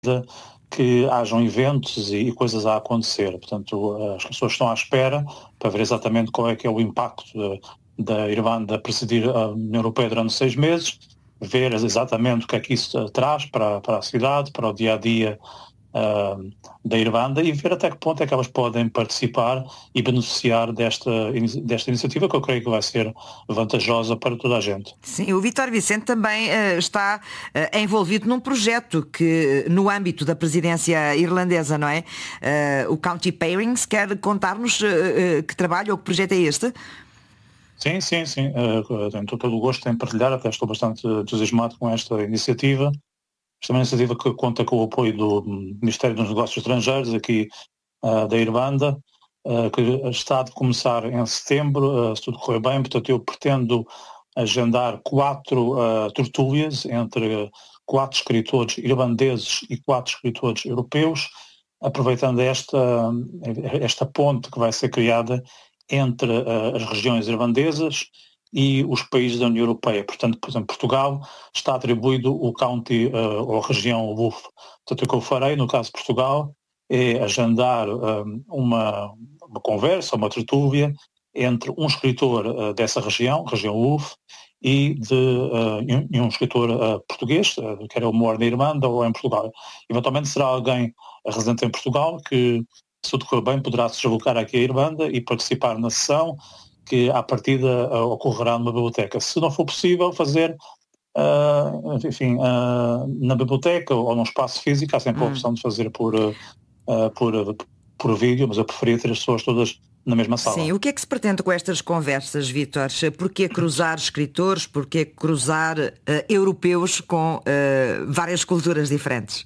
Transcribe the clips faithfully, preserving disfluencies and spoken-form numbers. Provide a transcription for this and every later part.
que hajam eventos e, e coisas a acontecer. Portanto, as pessoas estão à espera para ver exatamente qual é que é o impacto de, da Irlanda presidir a União Europeia durante seis meses, ver exatamente o que é que isso traz para, para a cidade, para o dia-a-dia uh, da Irlanda, e ver até que ponto é que elas podem participar e beneficiar desta, desta iniciativa, que eu creio que vai ser vantajosa para toda a gente. Sim, o Vítor Vicente também uh, está uh, envolvido num projeto que, no âmbito da presidência irlandesa, não é? Uh, o County Pairings, quer contar-nos uh, uh, que trabalho ou que projeto é este? Sim, sim, sim. Uh, tenho todo o gosto em partilhar, até estou bastante entusiasmado com esta iniciativa. Esta é uma iniciativa que conta com o apoio do Ministério dos Negócios Estrangeiros aqui uh, da Irlanda, uh, que está de começar em setembro, uh, se tudo correr bem. Portanto, eu pretendo agendar quatro uh, tertúlias entre quatro escritores irlandeses e quatro escritores europeus, aproveitando esta, esta ponte que vai ser criada entre uh, as regiões irlandesas e os países da União Europeia. Portanto, por exemplo, Portugal está atribuído o county uh, ou a região W U F. Portanto, o que eu farei, no caso de Portugal, é agendar um, uma, uma conversa, uma tertúlia, entre um escritor uh, dessa região, região W U F, e, de, uh, e um escritor uh, português, uh, que era o mora na Irlanda ou em Portugal. Eventualmente será alguém residente em Portugal que, se tudo correr bem, poderá se deslocar aqui à Irlanda e participar na sessão, que à partida uh, ocorrerá numa biblioteca. Se não for possível fazer, uh, enfim, uh, na biblioteca ou num espaço físico, há sempre hum. a opção de fazer por, uh, por, uh, por vídeo, mas eu preferia ter as pessoas todas na mesma sala. Sim, o que é que se pretende com estas conversas, Vítor? Porquê cruzar escritores, porquê cruzar uh, europeus com uh, várias culturas diferentes?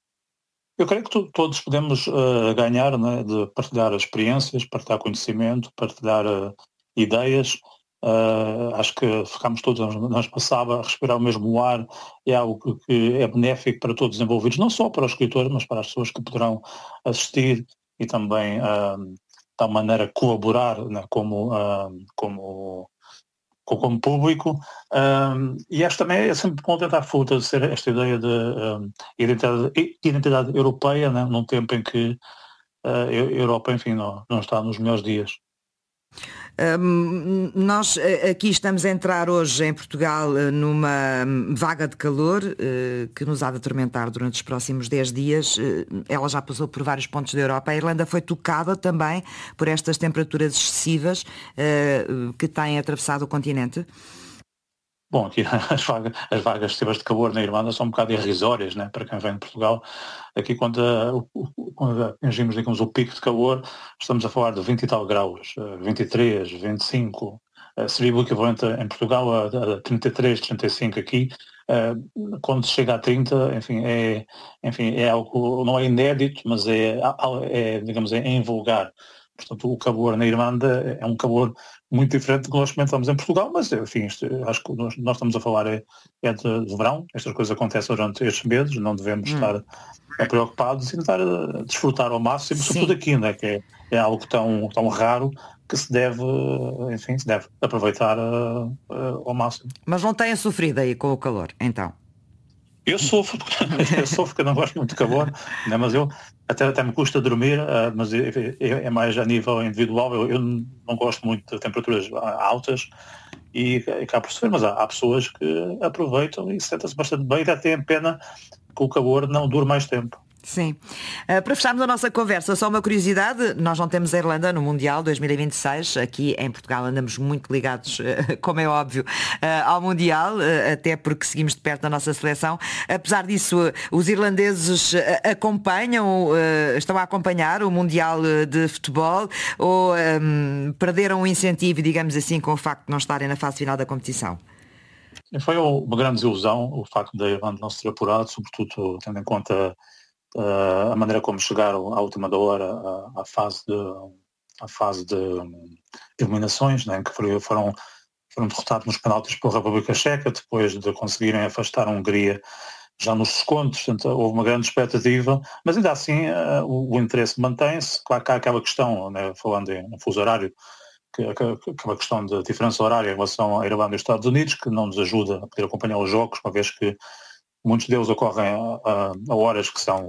Eu creio que tu, todos podemos uh, ganhar, né, de partilhar experiências, partilhar conhecimento, partilhar uh, ideias. Uh, acho que ficámos todos, nós passava a respirar o mesmo ar, é algo que, que é benéfico para todos os envolvidos, não só para os escritores, mas para as pessoas que poderão assistir e também, uh, de tal maneira, colaborar, né, como, uh, como como público, um, e esta também é sempre bom tentar fortalecer esta ideia de um, identidade, identidade europeia, né, num tempo em que uh, a Europa, enfim, não, não está nos melhores dias. Um, nós aqui estamos a entrar hoje em Portugal numa vaga de calor uh, que nos há de atormentar durante os próximos dez dias. Uh, ela já passou por vários pontos da Europa. A Irlanda foi tocada também por estas temperaturas excessivas uh, que têm atravessado o continente. Bom, aqui as vagas, as vagas de calor na Irlanda são um bocado irrisórias, né, para quem vem de Portugal. Aqui quando, uh, quando atingimos, digamos, o pico de calor, estamos a falar de vinte e tal graus, uh, vinte e três, vinte e cinco, uh, seria o equivalente em Portugal a, a trinta e três, trinta e cinco aqui. Uh, quando se chega a trinta, enfim, é, enfim, é algo, não é inédito, mas é, é digamos, é invulgar. Portanto, o calor na Irlanda é um calor muito diferente do que nós comentamos em Portugal, mas, enfim, isto, acho que nós, nós estamos a falar é, é de, de verão, estas coisas acontecem durante estes meses, não devemos hum. estar é, preocupados e tentar desfrutar ao máximo, Sim. sobretudo aqui, né, que é, é algo tão, tão raro que se deve, enfim, se deve aproveitar uh, uh, ao máximo. Mas não tenha sofrido aí com o calor, então? Eu sofro, eu sofro porque eu não gosto muito de calor, né, mas eu até, até me custa dormir, uh, mas é, é, é mais a nível individual. Eu, eu não gosto muito de temperaturas altas e acabo por sofrer, mas há, há pessoas que aproveitam e sentem-se bastante bem e até têm pena que o calor não dure mais tempo. Sim. Uh, para fecharmos a nossa conversa, só uma curiosidade, nós não temos a Irlanda no Mundial dois mil e vinte e seis, aqui em Portugal andamos muito ligados, uh, como é óbvio, uh, ao Mundial, uh, até porque seguimos de perto a nossa seleção. Apesar disso, uh, os irlandeses uh, acompanham, uh, estão a acompanhar o Mundial de Futebol ou um, perderam o incentivo, digamos assim, com o facto de não estarem na fase final da competição? Foi uma grande desilusão o facto da Irlanda não se ter apurado, sobretudo tendo em conta Uh, a maneira como chegaram à última da hora à, à fase de à fase de eliminações, né, que foram, foram, foram derrotados nos penaltis pela República Checa, depois de conseguirem afastar a Hungria já nos descontos. Portanto, houve uma grande expectativa, mas ainda assim uh, o, o interesse mantém-se. Claro que há aquela questão, né, falando em fuso horário, que, que, aquela questão de diferença horária em relação à Irlanda e aos Estados Unidos, que não nos ajuda a poder acompanhar os jogos, uma vez que muitos deles ocorrem a, a, a horas que são